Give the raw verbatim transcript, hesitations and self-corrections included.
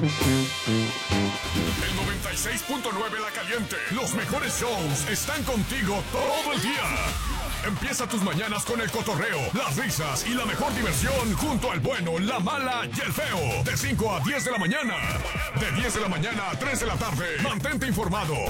El noventa y seis punto nueve La Caliente. Los mejores shows están contigo todo el día. Empieza tus mañanas con el cotorreo, las risas y la mejor diversión junto al bueno, la mala y el feo. De cinco a diez de la mañana. De diez de la mañana a tres de la tarde. Mantente informado,